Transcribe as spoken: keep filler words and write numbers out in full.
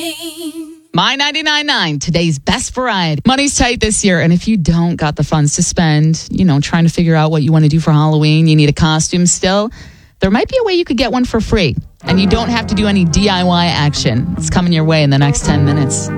My ninety-nine point nine, today's best variety. Money's tight this year, and if you don't got the funds to spend, you know, trying to figure out what you want to do for Halloween, you need a costume still, there might be a way you could get one for free. And you don't have to do any D I Y action. It's coming your way in the next ten minutes.